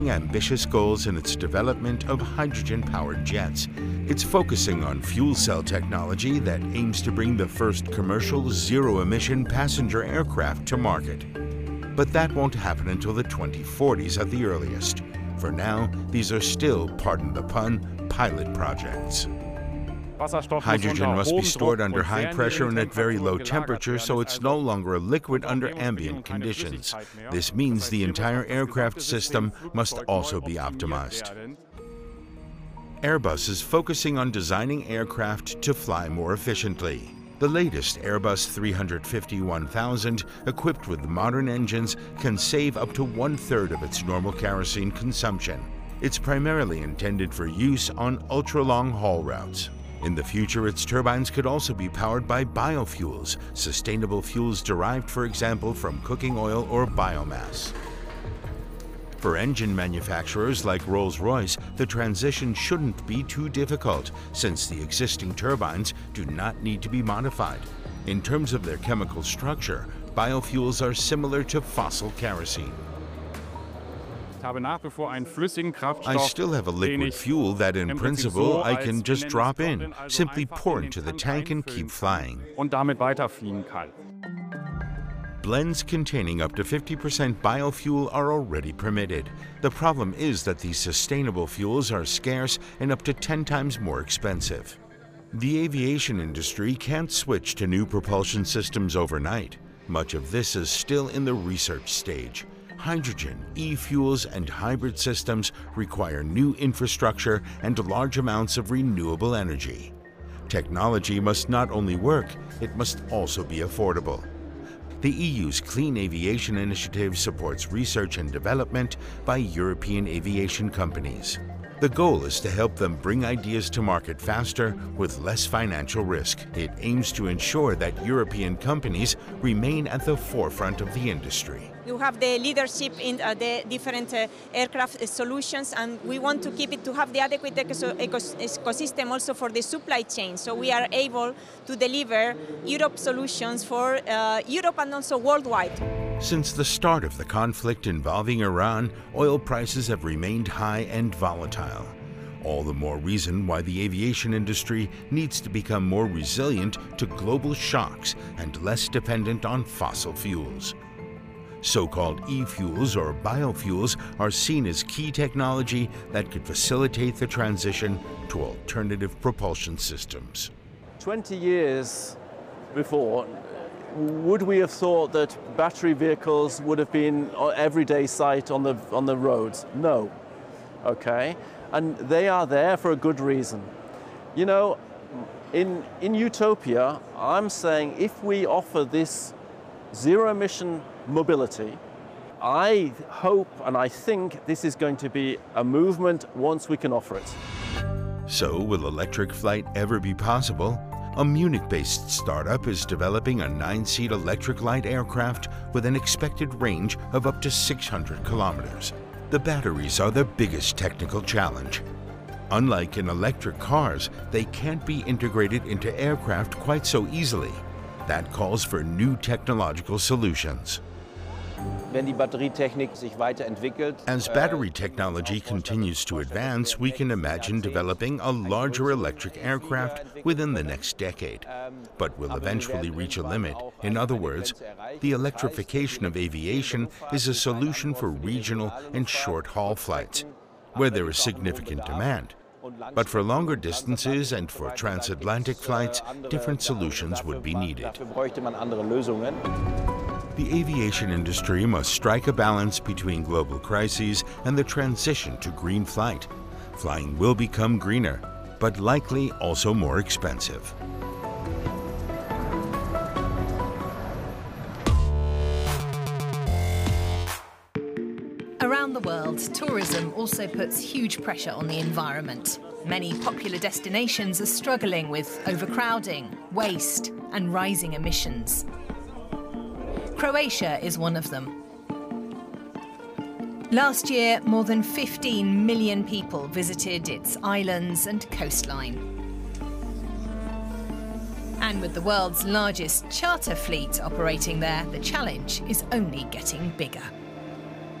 ambitious goals in its development of hydrogen-powered jets. It's focusing on fuel cell technology that aims to bring the first commercial zero-emission passenger aircraft to market. But that won't happen until the 2040s at the earliest. For now, these are still, pardon the pun, pilot projects. Hydrogen must be stored under high pressure and at very low temperature, so it's no longer a liquid under ambient conditions. This means the entire aircraft system must also be optimized. Airbus is focusing on designing aircraft to fly more efficiently. The latest Airbus 350-1000, equipped with modern engines, can save up to 1/3 of its normal kerosene consumption. It's primarily intended for use on ultra-long haul routes. In the future, its turbines could also be powered by biofuels, sustainable fuels derived, for example, from cooking oil or biomass. For engine manufacturers like Rolls-Royce, the transition shouldn't be too difficult, since the existing turbines do not need to be modified. In terms of their chemical structure, biofuels are similar to fossil kerosene. I still have a liquid fuel that, in principle, I can just drop in, simply pour into the tank and keep flying. Blends containing up to 50% biofuel are already permitted. The problem is that these sustainable fuels are scarce and up to 10 times more expensive. The aviation industry can't switch to new propulsion systems overnight. Much of this is still in the research stage. Hydrogen, e-fuels, and hybrid systems require new infrastructure and large amounts of renewable energy. Technology must not only work, it must also be affordable. The EU's Clean Aviation Initiative supports research and development by European aviation companies. The goal is to help them bring ideas to market faster with less financial risk. It aims to ensure that European companies remain at the forefront of the industry. You have the leadership in the different aircraft solutions, and we want to keep it to have the adequate ecosystem also for the supply chain, so we are able to deliver Europe solutions for Europe and also worldwide. Since the start of the conflict involving Iran, oil prices have remained high and volatile. All the more reason why the aviation industry needs to become more resilient to global shocks and less dependent on fossil fuels. So-called e-fuels or biofuels are seen as key technology that could facilitate the transition to alternative propulsion systems. 20 years before, would we have thought that battery vehicles would have been an everyday sight on the roads? No. Okay? And they are there for a good reason. You know, in utopia, I'm saying if we offer this zero-emission mobility, I hope and I think this is going to be a movement once we can offer it. So, will electric flight ever be possible? A Munich-based startup is developing a 9-seat electric light aircraft with an expected range of up to 600 kilometers. The batteries are the biggest technical challenge. Unlike in electric cars, they can't be integrated into aircraft quite so easily. That calls for new technological solutions. As battery technology continues to advance, we can imagine developing a larger electric aircraft within the next decade, but will eventually reach a limit. In other words, the electrification of aviation is a solution for regional and short-haul flights, where there is significant demand. But for longer distances and for transatlantic flights, different solutions would be needed. The aviation industry must strike a balance between global crises and the transition to green flight. Flying will become greener, but likely also more expensive. Around the world, tourism also puts huge pressure on the environment. Many popular destinations are struggling with overcrowding, waste, and rising emissions. Croatia is one of them. Last year, more than 15 million people visited its islands and coastline. And with the world's largest charter fleet operating there, the challenge is only getting bigger.